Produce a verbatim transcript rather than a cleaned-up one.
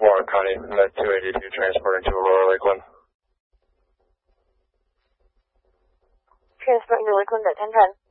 Warren County, Med two eighty-two, transporting to Aurora Lakeland. Transporting to Lakeland at ten ten.